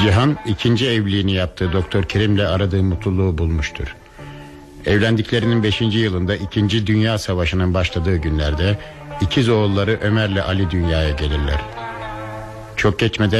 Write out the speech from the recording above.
Cihan ikinci evliliğini yaptığı Doktor Kerim'le aradığı mutluluğu bulmuştur. Evlendiklerinin 5. yılında 2. Dünya Savaşı'nın başladığı günlerde ikiz oğulları Ömer'le Ali dünyaya gelirler. Çok geçmeden